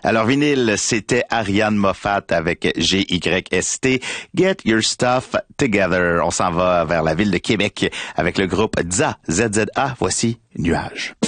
Alors, vinyle, c'était Ariane Moffat avec GYST, Get Your Stuff Together. On s'en va vers la ville de Québec avec le groupe ZA, ZZA. Voici Nuage.